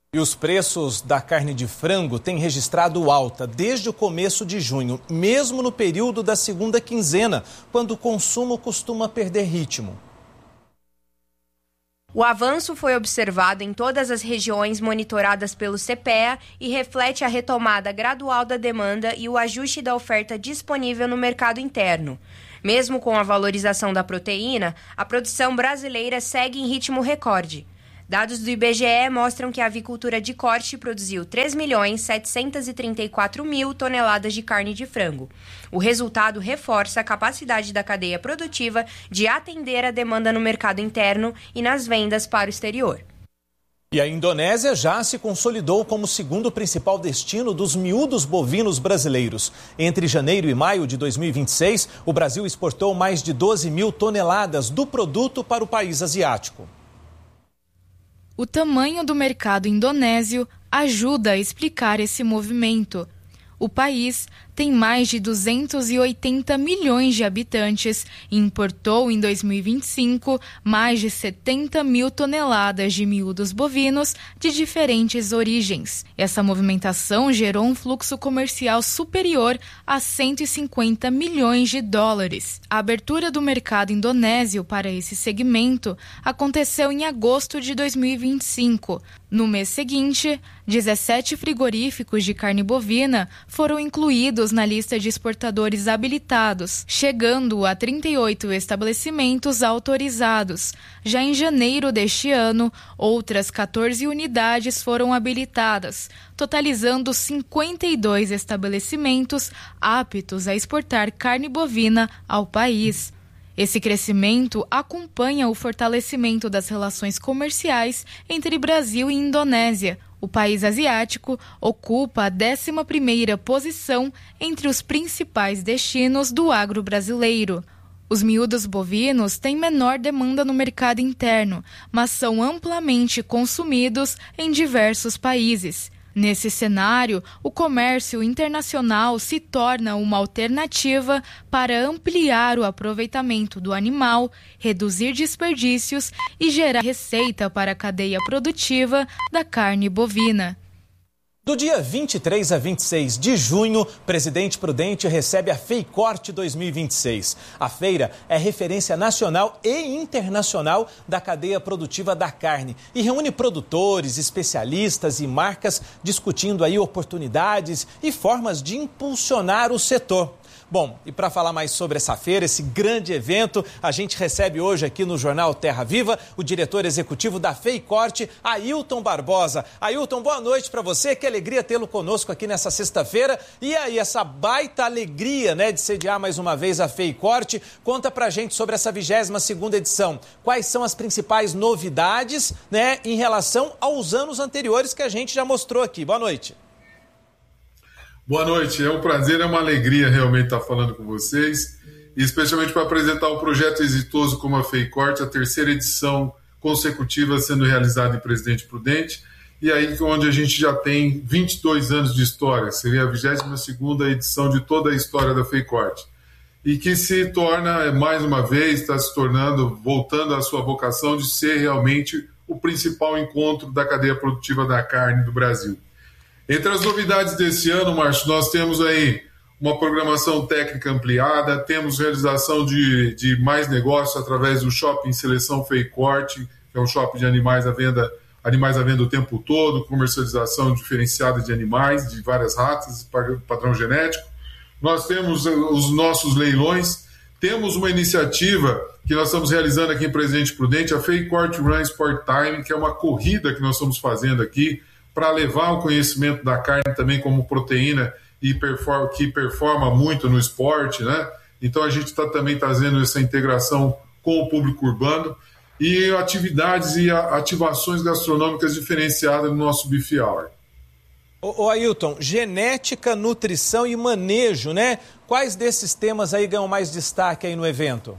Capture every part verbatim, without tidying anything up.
E os preços da carne de frango têm registrado alta desde o começo de junho, mesmo no período da segunda quinzena, quando o consumo costuma perder ritmo. O avanço foi observado em todas as regiões monitoradas pelo C P E A e reflete a retomada gradual da demanda e o ajuste da oferta disponível no mercado interno. Mesmo com a valorização da proteína, a produção brasileira segue em ritmo recorde. Dados do I B G E mostram que a avicultura de corte produziu três milhões setecentos e trinta e quatro mil toneladas de carne de frango. O resultado reforça a capacidade da cadeia produtiva de atender a demanda no mercado interno e nas vendas para o exterior. E a Indonésia já se consolidou como o segundo principal destino dos miúdos bovinos brasileiros. Entre janeiro e maio de dois mil e vinte e seis, o Brasil exportou mais de doze mil toneladas do produto para o país asiático. O tamanho do mercado indonésio ajuda a explicar esse movimento. O país tem mais de duzentos e oitenta milhões de habitantes e importou em dois mil e vinte e cinco mais de setenta mil toneladas de miúdos bovinos de diferentes origens. Essa movimentação gerou um fluxo comercial superior a cento e cinquenta milhões de dólares. A abertura do mercado indonésio para esse segmento aconteceu em agosto de dois mil e vinte e cinco. No mês seguinte, dezessete frigoríficos de carne bovina foram incluídos na lista de exportadores habilitados, chegando a trinta e oito estabelecimentos autorizados. Já em janeiro deste ano, outras quatorze unidades foram habilitadas, totalizando cinquenta e dois estabelecimentos aptos a exportar carne bovina ao país. Esse crescimento acompanha o fortalecimento das relações comerciais entre Brasil e Indonésia. O país asiático ocupa a décima primeira posição entre os principais destinos do agro brasileiro. Os miúdos bovinos têm menor demanda no mercado interno, mas são amplamente consumidos em diversos países. Nesse cenário, o comércio internacional se torna uma alternativa para ampliar o aproveitamento do animal, reduzir desperdícios e gerar receita para a cadeia produtiva da carne bovina. Do dia vinte e três a vinte e seis de junho, Presidente Prudente recebe a FEICORT dois mil e vinte e seis. A feira é referência nacional e internacional da cadeia produtiva da carne e reúne produtores, especialistas e marcas discutindo aí oportunidades e formas de impulsionar o setor. Bom, e para falar mais sobre essa feira, esse grande evento, a gente recebe hoje aqui no Jornal Terra Viva o diretor executivo da FEICORT, Ailton Barbosa. Ailton, boa noite para você, que alegria tê-lo conosco aqui nessa sexta-feira. E aí, essa baita alegria, né, de sediar mais uma vez a FEICORT. Conta pra gente sobre essa vigésima segunda edição. Quais são as principais novidades, né, em relação aos anos anteriores que a gente já mostrou aqui. Boa noite. Boa noite, é um prazer, é uma alegria realmente estar falando com vocês, e especialmente para apresentar um projeto exitoso como a FEICORT, a terceira edição consecutiva sendo realizada em Presidente Prudente, e aí onde a gente já tem vinte e dois anos de história, seria a vigésima segunda edição de toda a história da FEICORT, e que se torna, mais uma vez, está se tornando, voltando à sua vocação de ser realmente o principal encontro da cadeia produtiva da carne do Brasil. Entre as novidades desse ano, Márcio, nós temos aí uma programação técnica ampliada, temos realização de, de mais negócios através do Shopping Seleção FEICORT, que é um shopping de animais à venda, animais à venda o tempo todo, comercialização diferenciada de animais, de várias raças, padrão genético. Nós temos os nossos leilões, temos uma iniciativa que nós estamos realizando aqui em Presidente Prudente, a FEICORT Run Sport Time, que é uma corrida que nós estamos fazendo aqui, para levar o conhecimento da carne também como proteína e perform, que performa muito no esporte, né? Então a gente está também trazendo essa integração com o público urbano e atividades e ativações gastronômicas diferenciadas no nosso Beef Hour. Ô, ô Ailton, genética, nutrição e manejo, né? Quais desses temas aí ganham mais destaque aí no evento?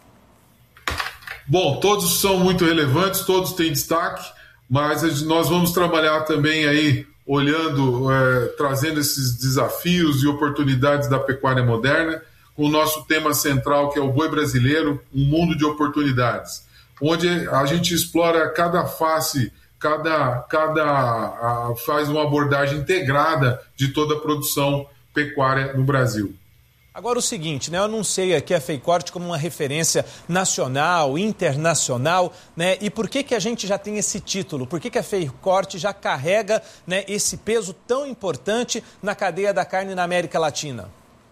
Bom, todos são muito relevantes, todos têm destaque, mas nós vamos trabalhar também aí, olhando, é, trazendo esses desafios e oportunidades da pecuária moderna, com o nosso tema central, que é o boi brasileiro, um mundo de oportunidades, onde a gente explora cada face, cada, cada a, faz uma abordagem integrada de toda a produção pecuária no Brasil. Agora o seguinte, né? Eu anunciei aqui a Feicorte como uma referência nacional, internacional, né? E por que que a gente já tem esse título? Por que que a Feicorte já carrega, né, esse peso tão importante na cadeia da carne na América Latina?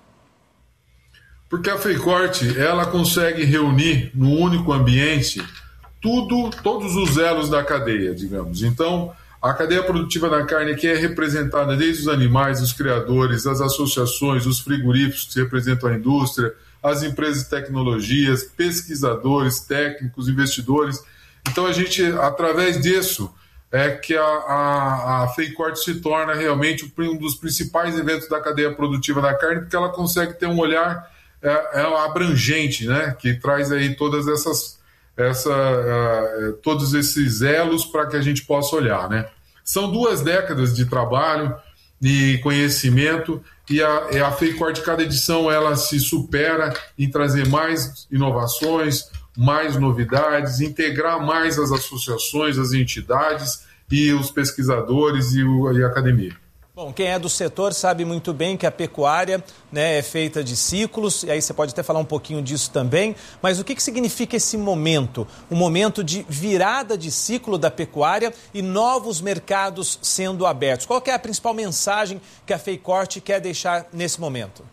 Porque a Feicorte, ela consegue reunir no único ambiente tudo, todos os elos da cadeia, digamos. Então, a cadeia produtiva da carne aqui é representada desde os animais, os criadores, as associações, os frigoríficos que representam a indústria, as empresas de tecnologias, pesquisadores, técnicos, investidores. Então, a gente, através disso, é que a, a, a Feicorte se torna realmente um dos principais eventos da cadeia produtiva da carne, porque ela consegue ter um olhar é, é abrangente, né? Que traz aí todas essas... Essa, uh, todos esses elos para que a gente possa olhar, né? São duas décadas de trabalho e conhecimento e a, a Feicorte, cada edição, ela se supera em trazer mais inovações, mais novidades, integrar mais as associações, as entidades e os pesquisadores e, o, e a academia. Bom, quem é do setor sabe muito bem que a pecuária, né, é feita de ciclos, e aí você pode até falar um pouquinho disso também, mas o que, que significa esse momento? Um momento de virada de ciclo da pecuária e novos mercados sendo abertos. Qual que é a principal mensagem que a Feicorte quer deixar nesse momento?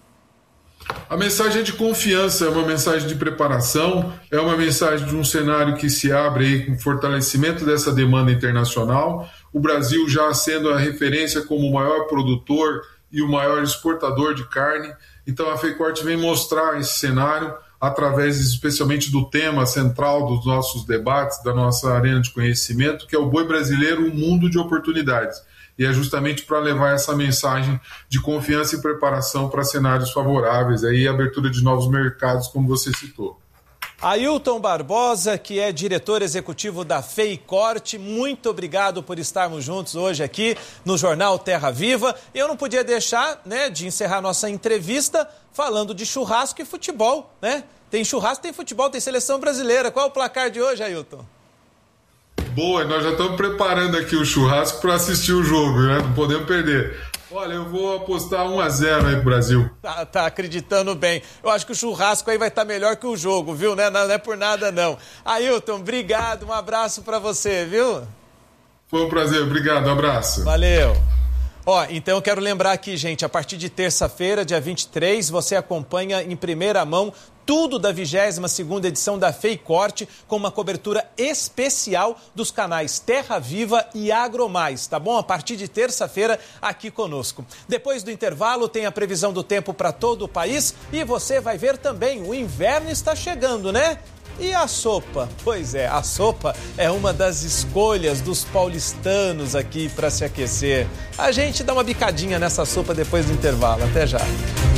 A mensagem é de confiança, é uma mensagem de preparação, é uma mensagem de um cenário que se abre aí com fortalecimento dessa demanda internacional. O Brasil já sendo a referência como o maior produtor e o maior exportador de carne. Então a Feicorte vem mostrar esse cenário através especialmente do tema central dos nossos debates, da nossa arena de conhecimento, que é o boi brasileiro, um mundo de oportunidades. E é justamente para levar essa mensagem de confiança e preparação para cenários favoráveis, aí abertura de novos mercados, como você citou. Ailton Barbosa, que é diretor executivo da Feicorte, muito obrigado por estarmos juntos hoje aqui no Jornal Terra Viva. Eu não podia deixar, né, de encerrar nossa entrevista falando de churrasco e futebol, né? Tem churrasco, tem futebol, tem seleção brasileira. Qual é o placar de hoje, Ailton? Boa, nós já estamos preparando aqui o churrasco para assistir o jogo, né? Não podemos perder. Olha, eu vou apostar um a zero aí pro Brasil. Tá, tá acreditando bem. Eu acho que o churrasco aí vai estar melhor que o jogo, viu? Não é, não é por nada, não. Ailton, obrigado, um abraço para você, viu? Foi um prazer, obrigado, um abraço. Valeu. Ó, então eu quero lembrar aqui, gente, a partir de terça-feira, dia vinte e três, você acompanha em primeira mão tudo da vigésima segunda edição da Feicorte, com uma cobertura especial dos canais Terra Viva e AgroMais, tá bom? A partir de terça-feira, aqui conosco. Depois do intervalo, tem a previsão do tempo para todo o país e você vai ver também, o inverno está chegando, né? E a sopa? Pois é, a sopa é uma das escolhas dos paulistanos aqui para se aquecer. A gente dá uma bicadinha nessa sopa depois do intervalo. Até já.